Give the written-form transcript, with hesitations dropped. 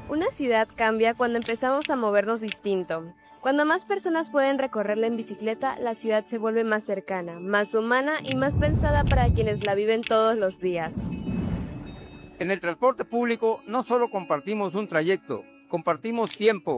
Una ciudad cambia cuando empezamos a movernos distinto. Cuando más personas pueden recorrerla en bicicleta, la ciudad se vuelve más cercana, más humana y más pensada para quienes la viven todos los días. En el transporte público no solo compartimos un trayecto, compartimos tiempo,